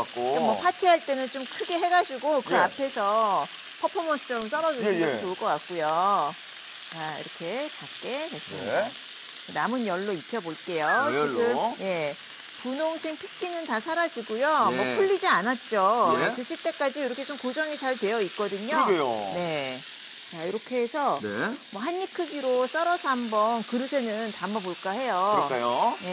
같고. 뭐 파티할 때는 좀 크게 해가지고 그 예. 앞에서 퍼포먼스처럼 썰어주는 예, 것도 예. 좋을 것 같고요. 자, 이렇게 작게 됐습니다. 네. 남은 열로 익혀볼게요. 열로. 지금 예, 분홍색 핏기는 다 사라지고요. 예. 뭐 풀리지 않았죠. 예. 드실 때까지 이렇게 좀 고정이 잘 되어 있거든요. 그러게요. 네. 자, 이렇게 해서 네. 뭐 한 입 크기로 썰어서 한번 그릇에는 담아볼까 해요. 그럴까요? 예.